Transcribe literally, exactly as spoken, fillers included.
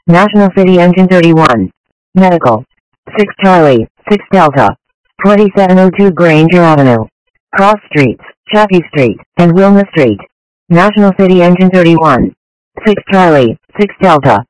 National City Engine thirty-one. Medical. six Charlie, six Delta. twenty-seven oh two Granger Avenue. Cross Streets, Chaffee Street, and Wilma Street. National City Engine thirty-one. six Charlie, six Delta.